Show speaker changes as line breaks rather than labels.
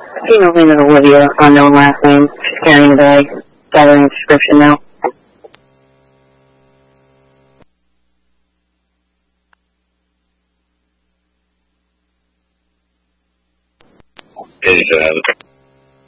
Female name is Olivia, unknown last name. She's carrying a bag, gathering a prescription now.
Is